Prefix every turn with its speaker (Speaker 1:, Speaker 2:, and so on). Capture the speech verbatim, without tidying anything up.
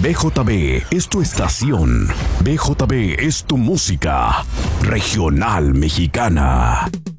Speaker 1: B J B es tu estación. B J B es tu música regional mexicana.